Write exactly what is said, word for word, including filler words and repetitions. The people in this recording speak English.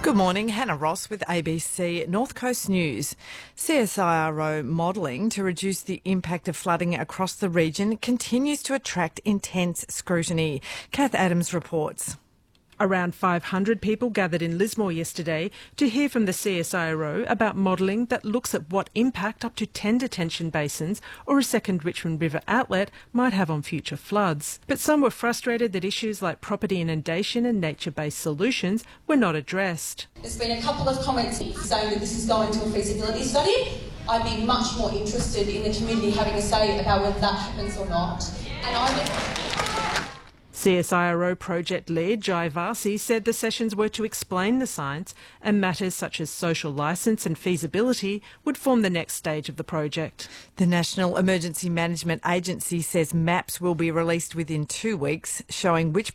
Good morning, Hannah Ross with A B C North Coast News. C S I R O modelling to reduce the impact of flooding across the region continues to attract intense scrutiny. Kath Adams reports. Around five hundred people gathered in Lismore yesterday to hear from the C S I R O about modelling that looks at what impact up to ten detention basins or a second Richmond River outlet might have on future floods. But some were frustrated that issues like property inundation and nature-based solutions were not addressed. There's been a couple of comments saying that this is going to a feasibility study. I'd be much more interested in the community having a say about whether that happens or not. And I C S I R O project lead Jai Varsi said the sessions were to explain the science, and matters such as social licence and feasibility would form the next stage of the project. The National Emergency Management Agency says maps will be released within two weeks showing which